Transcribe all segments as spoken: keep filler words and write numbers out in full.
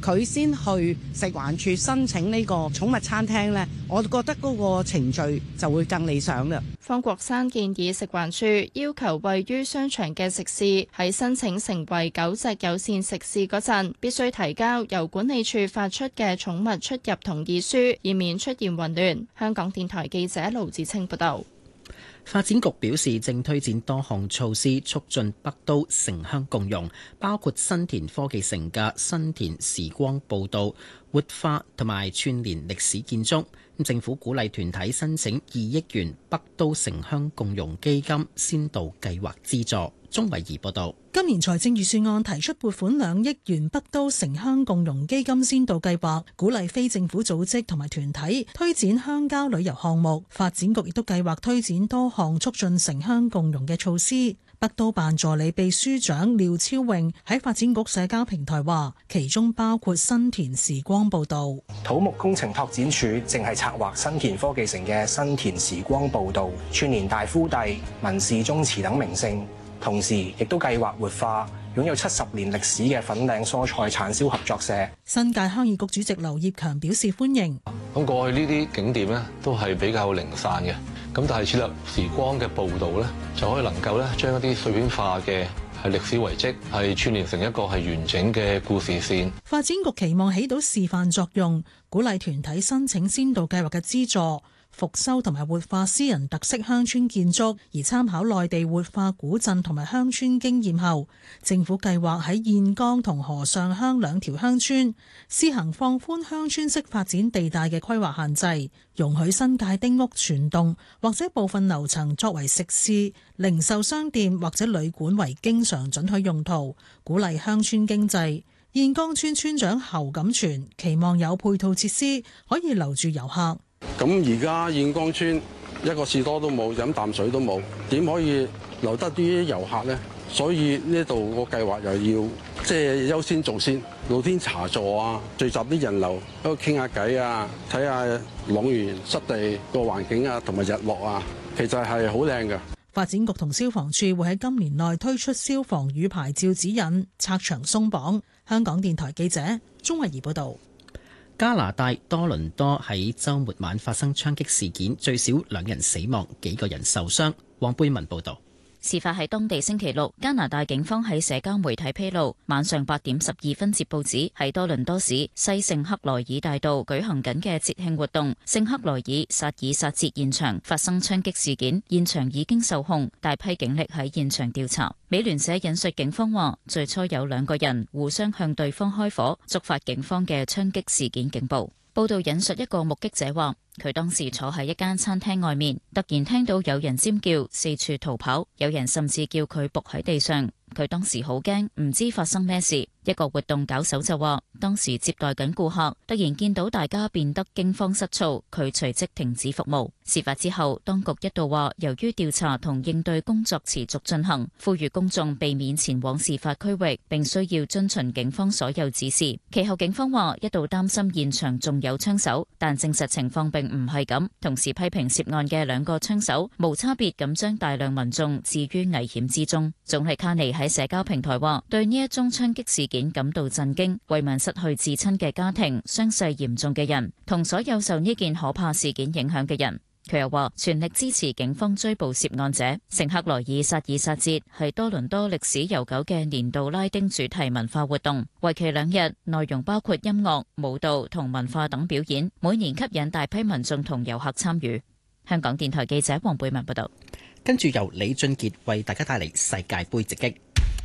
佢先去食環署申請呢個寵物餐廳呢，我覺得嗰個程序就會更理想啦。 方國珊建議食環署要求位於商場嘅食肆喺申請成為狗隻友善食肆嗰陣，必須提交由管理處發出嘅寵物出入同意書，以免出現混亂。香港電台記者盧子清報道。 發展局表示，正推展多項措施促進北都城鄉共融，包括新田科技城嘅新田時光步道活化同埋串聯歷史建築。政府鼓勵團體申請二億元北都城鄉共融基金先導計劃資助。鍾慧儀報道， 今年財政預算案提出撥款兩億元北都城鄉共融基金先導計劃，鼓勵非政府組織同埋團體推展鄉郊旅遊項目。發展局亦都計劃推展多項促進城鄉共融嘅措施。北都辦助理秘書長廖超穎喺發展局社交平台話，其中包括新田時光步道。 土木工程拓展署正係策劃新田科技城嘅新田時光步道，串連大夫第、文士宗祠等名勝，同時亦都計劃活化擁有七十年歷史嘅粉嶺蔬菜產銷合作社。新界鄉議局主席劉業強表示歡迎。 咁過去呢啲景點咧都係比較零散嘅，咁但係設立時光嘅步道咧，就可以能夠咧將一啲碎片化嘅係歷史遺跡係串聯成一個係完整嘅故事線。 發展局期望起到示範作用，鼓勵團體申請先導計劃嘅資助，復修同埋活化私人特色鄉村建築，而參考內地活化古鎮同埋鄉村經驗後，政府計劃喺燕崗同河上鄉兩條鄉村試行放寬鄉村式發展地帶嘅規劃限制，容許新界丁屋全棟或者部分樓層作為食肆、零售商店或者旅館為經常准許用途，鼓勵鄉村經濟。燕崗村村長侯錦全期望有配套設施可以留住遊客。 咁而家燕崗村一個士多都冇，飲啖水都冇，點可以留得啲遊客呢？所以呢度個計劃又要即係優先做先，露天茶座啊，聚集啲人流喺度傾下偈啊，睇下塱原濕地個環境啊，同埋日落啊，其實係好靚嘅。 發展局同消防處會喺今年內推出消防與牌照指引，拆牆鬆綁。香港電台記者鍾慧儀報道。 加拿大多倫多喺週末晚發生槍擊事件，最少兩人死亡，幾個人受傷。黃貝文報道。 事發喺當地星期六，加拿大警方喺社交媒體披露，晚上八點十二分接報指喺多倫多市西聖克萊爾大道舉行緊嘅節慶活動聖克萊爾薩爾薩節現場發生槍擊事件，現場已經受控，大批警力喺現場調查。美聯社引述警方話，最初有兩個人互相向對方開火，觸發警方嘅槍擊事件警報。報道引述一個目擊者話，佢當時坐喺一間餐廳外面，突然聽到有人尖叫，四處逃跑，有人甚至叫佢伏喺地上。佢當時好驚，唔知發生咩事。一個活動搞手就話，當時接待緊顧客，突然見到大家變得驚慌失措，佢隨即停止服務。事發之後，當局一度話，由於調查同應對工作持續進行，呼籲公眾避免前往事發區域，並需要遵循警方所有指示。其後警方話，一度擔心現場仲有槍手，但證實情況並唔係咁，同時批評涉案嘅兩個槍手無差別咁將大量民眾置於危險之中。總理卡尼喺社交平台話，對呢一宗槍擊事件感到震驚，慰問失去至親嘅家庭、傷勢嚴重嘅人，同所有受呢件可怕事件影響嘅人。佢又話，全力支持警方追捕涉案者。聖克萊爾薩爾薩節係多倫多歷史悠久嘅年度拉丁主題文化活動，為期兩日，內容包括音樂、舞蹈同文化等表演，每年吸引大批民眾同遊客參與。香港電台記者黃貝文報道。 跟住由李俊傑為大家帶嚟世界盃直擊。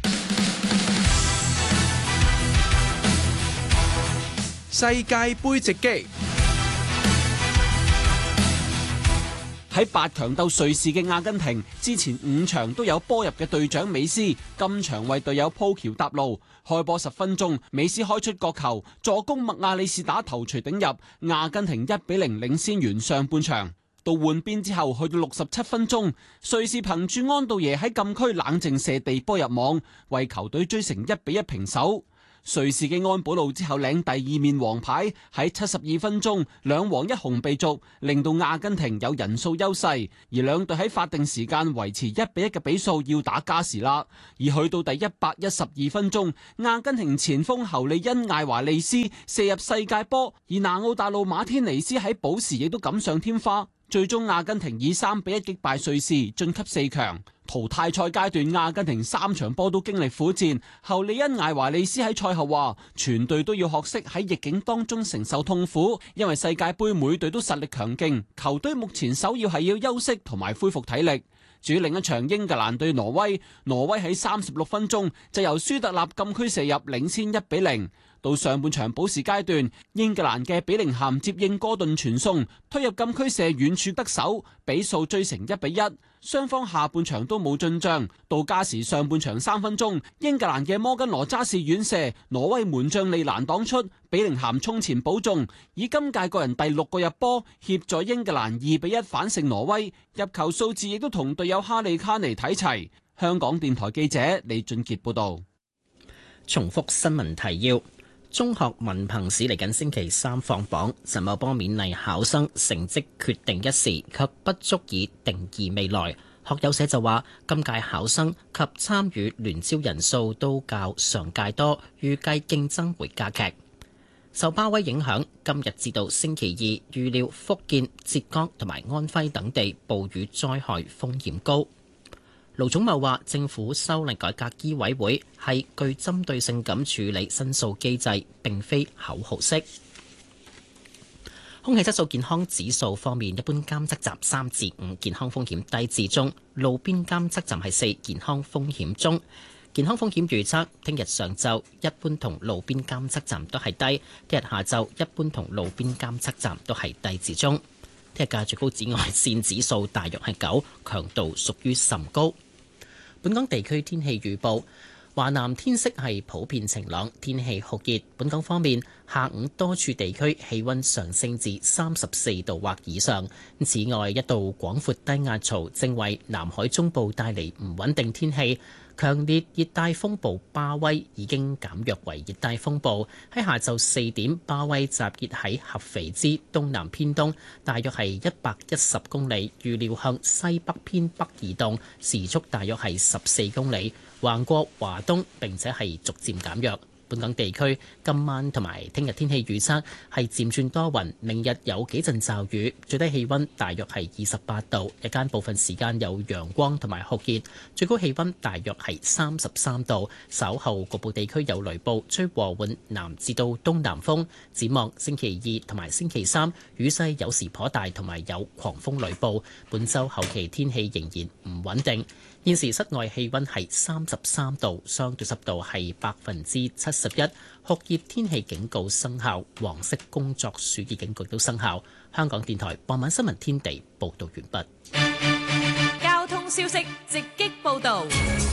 世界盃直擊。喺八強鬥瑞士嘅阿根廷，之前五場都有波入嘅隊長美斯，今場為隊友鋪橋搭路。開波十分鐘，美斯開出角球，助攻麥亞里士打頭槌頂入，阿根廷一比零領先完上半場。到換邊之後，去到六十七分鐘，瑞士憑住安道耶喺禁區冷靜射地波入網，為球隊追成一比一平手。 瑞士嘅安保路之後領第二面黃牌，喺七十二分鐘兩黃一紅被逐，令到阿根廷有人數優勢，而兩隊喺法定時間維持一比一嘅比數，要打加時啦。而去到第一百一十二分鐘，阿根廷前鋒侯利恩艾華利斯射入世界波，而拿奧達路馬天尼斯喺補時亦都錦上添花。最終阿根廷以三比一擊敗瑞士，晉級四強。淘汰賽階段，阿根廷三場波都經歷苦戰。侯利恩艾華利斯喺賽後話：全隊都要學識喺逆境當中承受痛苦，因為世界盃每隊都實力強勁，球隊目前首要係要休息同埋恢復體力。至於另一場英格蘭對挪威，挪威喺三十六分鐘就由舒特納禁區射入，領先一比零。到上半場補時階段，英格蘭嘅比寧咸接應哥頓傳送，推入禁區射遠處得手，比數追成一比一。雙方下半場都冇進賬。到加時上半場三分鐘，英格蘭嘅摩根羅渣士遠射，挪威門將利蘭擋出，比寧咸衝前保中，以今屆個人第六個入波，協助英格蘭二比一反勝挪威。入球數字亦都同隊友哈利卡尼睇齊。香港電台記者李俊傑報道。 重複新聞提要。中學文憑試嚟緊星期三放榜，陳茂波勉勵考生成績決定一時，卻不足以定義未來。學友社就話，今屆考生及參與聯招人數都較上屆多，預計競爭會加劇。受巴威影響，今日至到星期二，預料福建、浙江同埋安徽等地暴雨災害風險高。盧寵茂話：政府修例改革醫委會係具針對性咁處理申訴機制，並非口號式。空氣質素健康指數方面，一般監測站三至五，健康風險低至中；路邊監測站係四，健康風險中。健康風險預測：聽日上晝一般同路邊監測站都係低；聽日下晝一般同路邊監測站都係低至中。聽日嘅最高紫外線指數大約係九，強度屬於甚高。本港地區天氣預報：華南天色係普遍晴朗，天氣酷熱。本港方面，下午多處地區氣溫上升至三十四度或以上。此外，一道廣闊低壓槽正為南海中部帶嚟唔穩定天氣。強烈熱帶風暴巴威已經減弱為熱帶風暴，喺下晝四點，巴威集結喺合肥之東南偏東，大約係一百一十公里，預料向西北偏北移動，時速大約係十四公里，橫過華東並且係逐漸減弱。本港地區今晚同埋聽日天氣預測係漸轉多雲，明日有幾陣驟雨，最低氣溫大約係二十八度，日間部分時間有陽光同埋酷熱，最高氣溫大約係三十三度。稍後局部地區有雷暴，吹和緩南至到東南風。展望星期二同埋星期三雨勢有時頗大，同埋有狂風雷暴。本週後期天氣仍然唔穩定。現時室外氣溫係三十三度，相對濕度係百分之七十一，酷熱天氣警告生效，黃色工作暑熱警告都生效。香港電台傍晚新聞天地報道完畢。 交通消息直擊報道，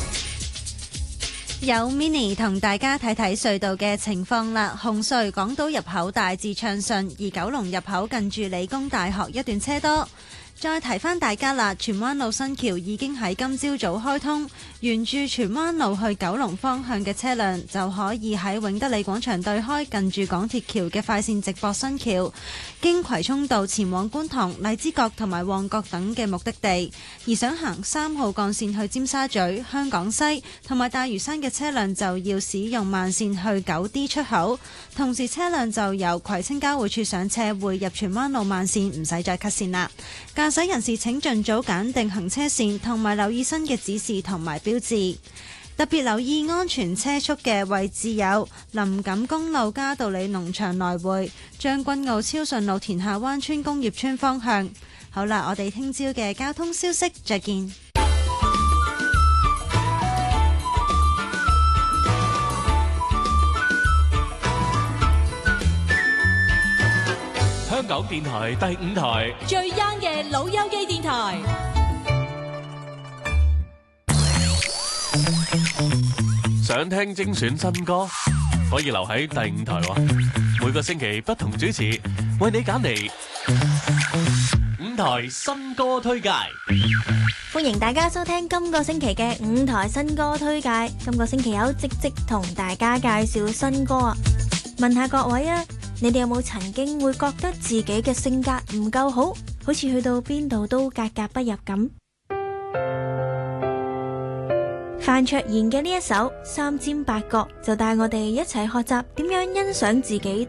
有 Mini 同大家睇睇隧道嘅情況啦。紅隧港島入口大致暢順，而九龍入口近住理工大學一段車多。再提翻大家啦，荃灣路新橋已經喺今朝早開通，沿住荃灣路去九龍方向嘅車輛就可以喺永德里廣場對開近住港鐵橋嘅快線直駁新橋，經葵涌道前往觀塘、荔枝角同埋旺角等嘅目的地。而想行三號幹線去尖沙咀、香港西同埋大嶼山嘅車輛就要使用慢線去九 D 出口，同時車輛就由葵青交匯處上車會入荃灣路慢線，唔使再 cut 線啦。駕駛人士請盡早揀定行車線，同埋留意新嘅指示同埋標誌。特別留意安全車速嘅位置有林錦公路嘉道理農場來回、將軍澳超順路田下灣村工業村方向。好啦，我哋聽朝嘅交通消息再見。 香港電台第五台最 young 嘅老友記電台， 想聽精選新歌，可以留喺第五台喎。每個星期不同主持為你揀嚟五台新歌推介， 歡迎大家收聽今個星期嘅五台新歌推介。今個星期有積積同大家介紹新歌啊！問下各位啊，你哋有冇曾經會覺得自己嘅性格唔夠好，好似去到邊度都格格不入咁？范卓賢嘅呢一首《三尖八角》就帶我哋一齊學習點樣欣賞自己。